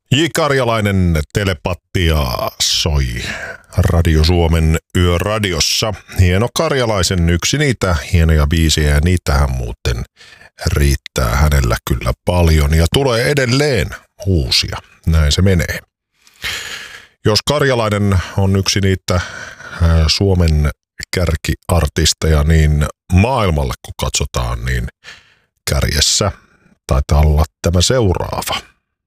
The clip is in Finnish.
J. Karjalainen telepattia soi Radio Suomen yöradiossa. Hieno Karjalaisen yksi niitä hienoja biisejä ja niitähän muuten riittää hänellä kyllä paljon ja tulee edelleen uusia. Näin se menee. Jos Karjalainen on yksi niitä Suomen kärkiartisteja, niin maailmalle kun katsotaan, niin kärjessä taitaa olla tämä seuraava.